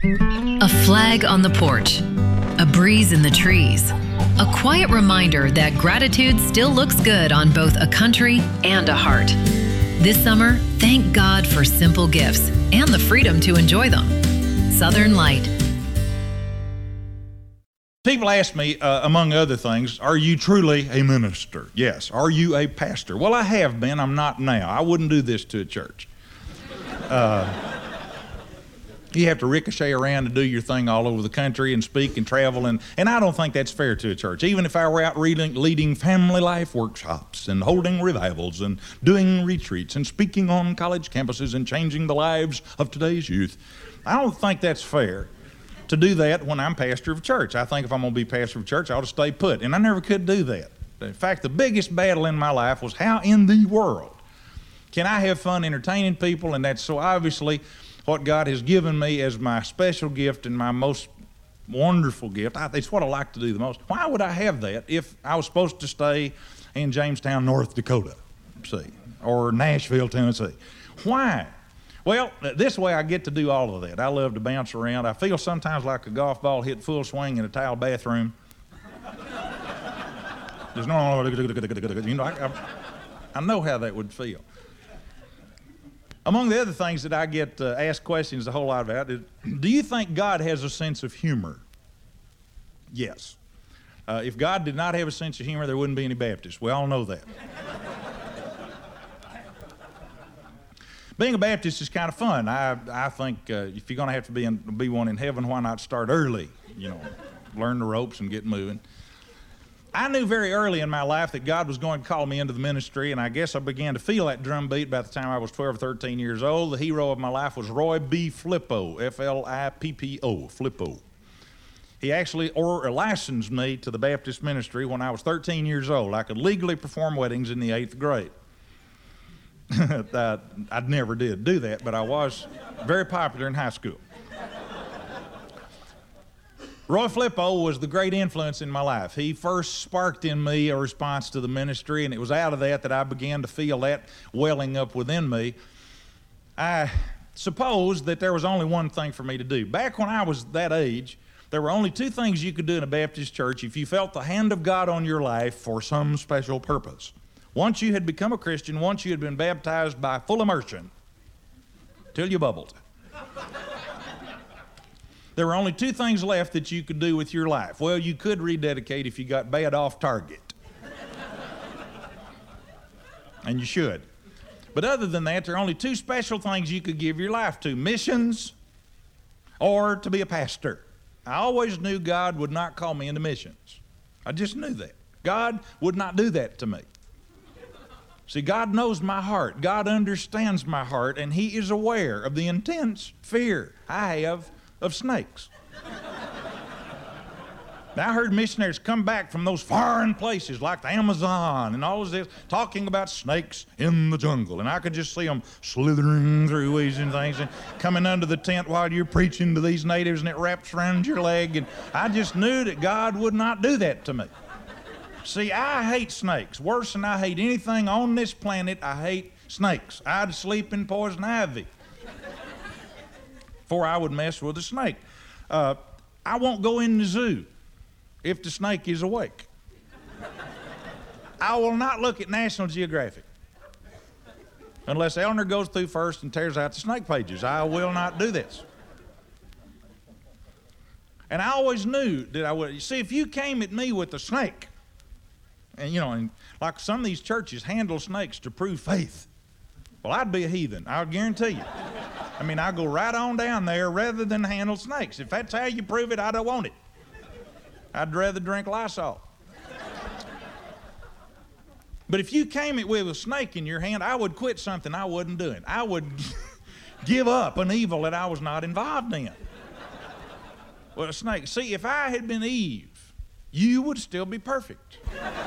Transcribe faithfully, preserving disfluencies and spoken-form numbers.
A flag on the porch, a breeze in the trees, a quiet reminder that gratitude still looks good on both a country and a heart. This summer, thank God for simple gifts and the freedom to enjoy them. Southern Light. People ask me, uh, among other things, are you truly a minister? Yes. Are you a pastor? Well, I have been. I'm not now. I wouldn't do this to a church. Uh, you have to ricochet around and do your thing all over the country and speak and travel, and, and I don't think that's fair to a church. Even if I were out reading, leading family life workshops and holding revivals and doing retreats and speaking on college campuses and changing the lives of today's youth, I don't think that's fair to do that when I'm pastor of a church. I think if I'm going to be pastor of a church, I ought to stay put, and I never could do that. In fact, the biggest battle in my life was how in the world can I have fun entertaining people, and that's so obviously what God has given me as my special gift and my most wonderful gift. I, it's what I like to do the most. Why would I have that if I was supposed to stay in Jamestown, North Dakota, see, or Nashville, Tennessee? Why? Well, this way I get to do all of that. I love to bounce around. I feel sometimes like a golf ball hit full swing in a tile bathroom. There's no, you know, I, I, I know how that would feel. Among the other things that I get uh, asked questions a whole lot about is, do you think God has a sense of humor? Yes. Uh, if God did not have a sense of humor, there wouldn't be any Baptists. We all know that. Being a Baptist is kind of fun. I I think uh, if you're going to have to be in, be one in heaven, why not start early? You know, learn the ropes and get moving. I knew very early in my life that God was going to call me into the ministry, and I guess I began to feel that drum beat by the time I was twelve or thirteen years old. The hero of my life was Roy B. Flippo, F L I P P O, Flippo. He actually or licensed me to the Baptist ministry when I was thirteen years old. I could legally perform weddings in the eighth grade. I, I never did do that, but I was very popular in high school. Roy Flippo was the great influence in my life. He first sparked in me a response to the ministry, and it was out of that that I began to feel that welling up within me. I supposed that there was only one thing for me to do. Back when I was that age, there were only two things you could do in a Baptist church if you felt the hand of God on your life for some special purpose. Once you had become a Christian, once you had been baptized by full immersion, till you bubbled. There were only two things left that you could do with your life. Well, you could rededicate if you got bad off target. And you should. But other than that, there are only two special things you could give your life to: missions or to be a pastor. I always knew God would not call me into missions. I just knew that. God would not do that to me. See, God knows my heart. God understands my heart, and He is aware of the intense fear I have of snakes. Now, I heard missionaries come back from those foreign places like the Amazon and all of this, talking about snakes in the jungle, and I could just see them slithering through weeds and things and coming under the tent while you're preaching to these natives, and it wraps around your leg, and I just knew that God would not do that to me. See, I hate snakes. Worse than I hate anything on this planet, I hate snakes. I'd sleep in poison ivy before I would mess with a snake. Uh, I won't go in the zoo if the snake is awake. I will not look at National Geographic unless Eleanor goes through first and tears out the snake pages. I will not do this. And I always knew that I would. See, if you came at me with a snake, and, you know, and like some of these churches handle snakes to prove faith. Well, I'd be a heathen, I'll guarantee you. I mean, I'll go right on down there rather than handle snakes. If that's how you prove it, I don't want it. I'd rather drink Lysol. But if you came at with a snake in your hand, I would quit something I wasn't doing. I would give up an evil that I was not involved in. Well, a snake. See, if I had been Eve, you would still be perfect.